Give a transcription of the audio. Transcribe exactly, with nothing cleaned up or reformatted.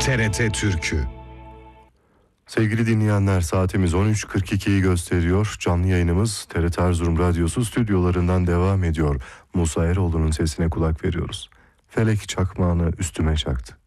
T R T Türkü. Sevgili dinleyenler, saatimiz on üç kırk ikiyi gösteriyor. Canlı yayınımız T R T Erzurum Radyosu stüdyolarından devam ediyor. Musa Eroğlu'nun sesine kulak veriyoruz. Felek çakmağını üstüme çaktı.